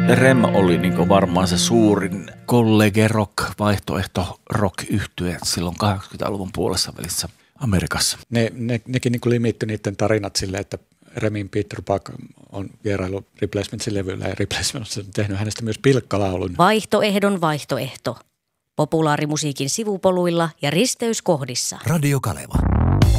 Rem oli niin varmaan se suurin kollege rock, vaihtoehto rock-yhtye silloin 80-luvun puolessa välissä Amerikassa. Nekin niin limittyi niiden tarinat silleen, että Remin Peter Buck on vierailu Replacementsin levyllä ja Replacements on tehnyt hänestä myös pilkkalaulun. Vaihtoehdon vaihtoehto. Populaarimusiikin sivupoluilla ja risteyskohdissa. Radio Kaleva.